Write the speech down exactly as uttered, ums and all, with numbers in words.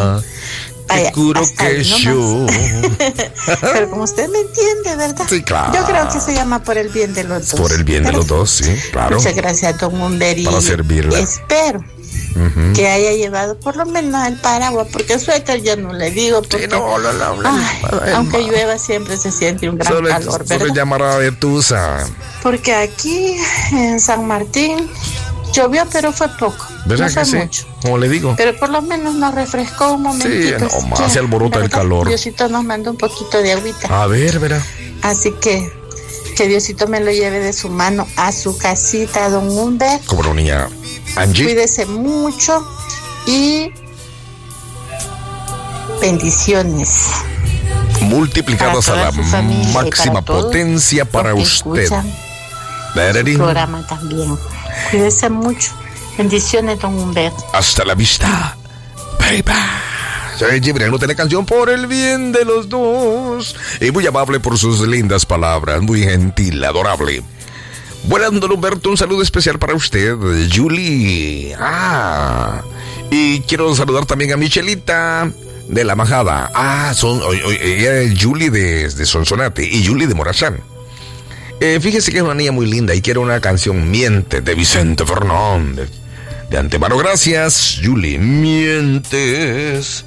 Vaya, te juro que yo. Pero como usted me entiende, ¿verdad? Sí, claro. Yo creo que se llama por el bien de los dos. Por el bien de ¿verdad? los dos, sí, claro. Muchas gracias, don Humberi. Para servirle. Espero uh-huh. que haya llevado por lo menos el paraguas, porque suéter yo no le digo. Porque, sí, no, no, no, no, ay, no aunque no. llueva siempre se siente un gran solo, calor, ¿verdad? Solo llamará de Tusa. Porque aquí en San Martín llovió, pero fue poco. ¿Verdad no fue que sí? mucho. Como le digo. Pero por lo menos nos refrescó un momentito. Sí, no, más se alborota el calor. Diosito nos mandó un poquito de agüita. A ver, verá. Así que que Diosito me lo lleve de su mano a su casita, don Humbert. Como una niña. Angie. Cuídese mucho y bendiciones. Multiplicadas a la máxima para potencia para usted. El programa también. Cuídese mucho. Bendiciones, don Humbert. Hasta la vista. Bye bye. Soy Jibril, no tiene canción por el bien de los dos. Y muy amable por sus lindas palabras. Muy gentil, adorable. Bueno, don Humberto, un saludo especial para usted, Julie. Ah. Y quiero saludar también a Michelita de La Majada. Ah, son ella es Julie de, de Sonsonate y Julie de Morazán. Eh, fíjese que es una niña muy linda y quiere una canción Miente de Vicente Fernández. De antemano, gracias, Julie. Mientes.